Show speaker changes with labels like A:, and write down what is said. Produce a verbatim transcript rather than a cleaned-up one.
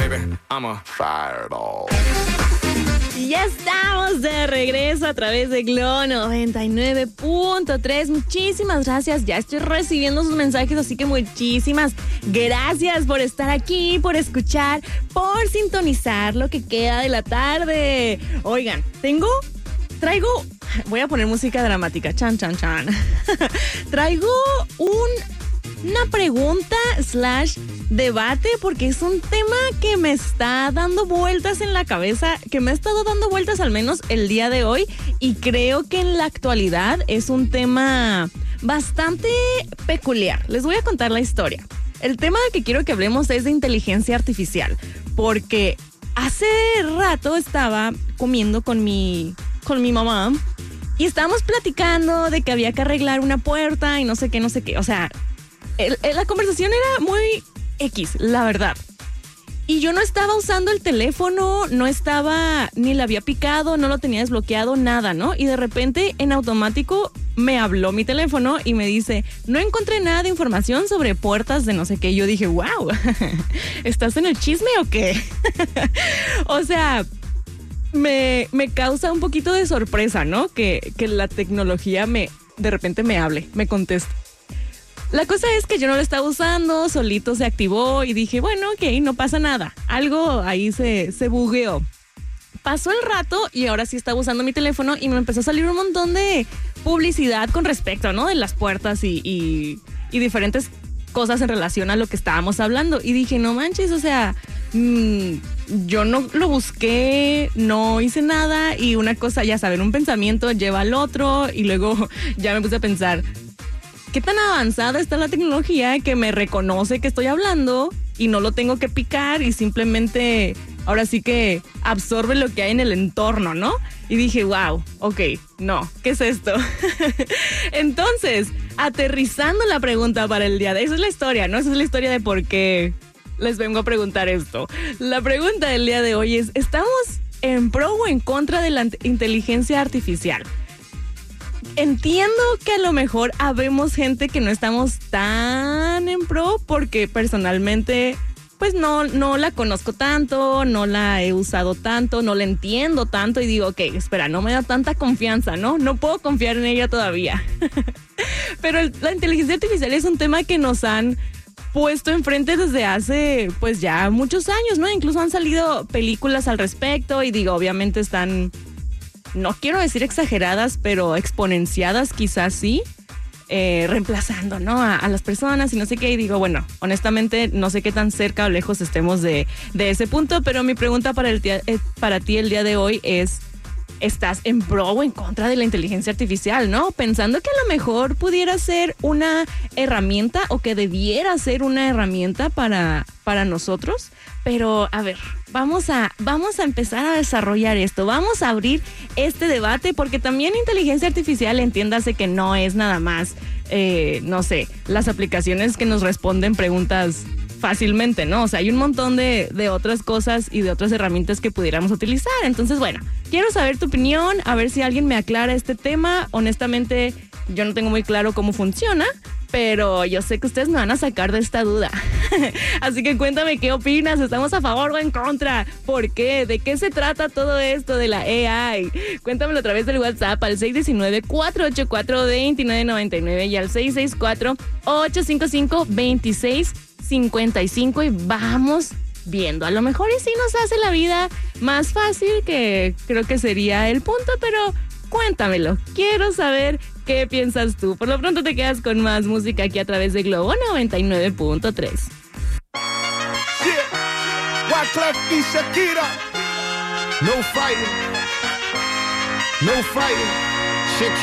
A: baby. I'm a fireball.
B: Ya estamos de regreso a través de Globo noventa y nueve punto tres. Muchísimas gracias. Ya estoy recibiendo sus mensajes, así que muchísimas gracias por estar aquí, por escuchar, por sintonizar lo que queda de la tarde. Oigan, tengo, traigo, voy a poner música dramática. Chan, chan, chan. Traigo un... una pregunta slash debate porque es un tema que me está dando vueltas en la cabeza, que me ha estado dando vueltas al menos el día de hoy, y creo que en la actualidad es un tema bastante peculiar. Les voy a contar la historia. El tema del que quiero que hablemos es de inteligencia artificial, porque hace rato estaba comiendo con mi, con mi mamá y estábamos platicando de que había que arreglar una puerta y no sé qué, no sé qué, o sea... El, el, la conversación era muy X, la verdad. Y yo no estaba usando el teléfono, no estaba, ni le había picado, no lo tenía desbloqueado, nada, ¿no? Y de repente, en automático, me habló mi teléfono y me dice, no encontré nada de información sobre puertas de no sé qué. Y yo dije, wow, ¿estás en el chisme o qué? O sea... Me, me causa un poquito de sorpresa, ¿no? Que, que la tecnología me, de repente me hable, me conteste. La cosa es que yo no lo estaba usando, solito se activó y dije, bueno, ok, no pasa nada. Algo ahí se, se bugueó. Pasó el rato y ahora sí estaba usando mi teléfono y me empezó a salir un montón de publicidad con respecto, ¿no? De las puertas y, y, y diferentes cosas en relación a lo que estábamos hablando. Y dije, no manches, o sea, mmm, yo no lo busqué, no hice nada y una cosa, ya saben, un pensamiento lleva al otro y luego ya me puse a pensar... ¿Qué tan avanzada está la tecnología que me reconoce que estoy hablando y no lo tengo que picar y simplemente ahora sí que absorbe lo que hay en el entorno, ¿no? Y dije, wow, ok, no, ¿qué es esto? Entonces, aterrizando la pregunta para el día de... Esa es la historia, ¿no? Esa es la historia de por qué les vengo a preguntar esto. La pregunta del día de hoy es, ¿estamos en pro o en contra de la inteligencia artificial? Entiendo que a lo mejor habemos gente que no estamos tan en pro porque personalmente pues no, no la conozco tanto, no la he usado tanto, no la entiendo tanto y digo, ok, espera, no me da tanta confianza, ¿no? No puedo confiar en ella todavía. Pero el, la inteligencia artificial es un tema que nos han puesto enfrente desde hace pues ya muchos años, ¿no? Incluso han salido películas al respecto y digo, obviamente están... no quiero decir exageradas, pero exponenciadas quizás sí, eh, reemplazando, ¿no? A, a las personas y no sé qué. Y digo, bueno, honestamente no sé qué tan cerca o lejos estemos de, de ese punto, pero mi pregunta para, el tía, eh, para ti el día de hoy es, ¿estás en pro o en contra de la inteligencia artificial, no? Pensando que a lo mejor pudiera ser una herramienta o que debiera ser una herramienta para, para nosotros. Pero, a ver, vamos a, vamos a empezar a desarrollar esto. Vamos a abrir este debate porque también inteligencia artificial, entiéndase que no es nada más, eh, no sé, las aplicaciones que nos responden preguntas fácilmente, ¿no? O sea, hay un montón de, de otras cosas y de otras herramientas que pudiéramos utilizar. Entonces, bueno, quiero saber tu opinión, a ver si alguien me aclara este tema. Honestamente, yo no tengo muy claro cómo funciona, pero yo sé que ustedes me van a sacar de esta duda. Así que cuéntame qué opinas, ¿estamos a favor o en contra? ¿Por qué? ¿De qué se trata todo esto de la A I? Cuéntamelo a través del WhatsApp al seis uno nueve, cuatro ocho cuatro, dos nueve nueve nueve y al seis seis cuatro, ocho cinco cinco, dos seis cinco cinco y vamos viendo. A lo mejor y sí nos hace la vida más fácil, que creo que sería el punto, pero cuéntamelo. Quiero saber qué piensas tú. Por lo pronto te quedas con más música aquí a través de Globo noventa y nueve punto tres.
A: Yeah. Wyclef y Shakira. No fighting. No fighting.